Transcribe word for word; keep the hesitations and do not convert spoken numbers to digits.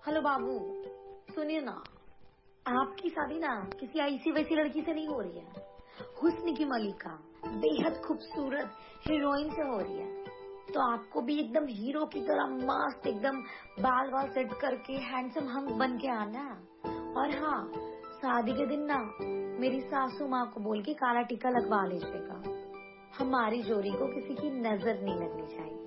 Hello बाबू, सुनिए ना, आपकी शादी ना किसी ऐसी वैसी लड़की से नहीं हो रही है, हुस्न की मलिका बेहद खूबसूरत हीरोइन से हो रही है। तो आपको भी एकदम हीरो की तरह मस्त एकदम बाल बाल सेट करके हैंडसम हंक बन के आना। और हाँ, शादी के दिन ना मेरी सासू माँ को बोल के काला टीका लगवा लीजिएगा। हमारी जोड़ी को किसी की नजर नहीं लगनी चाहिए।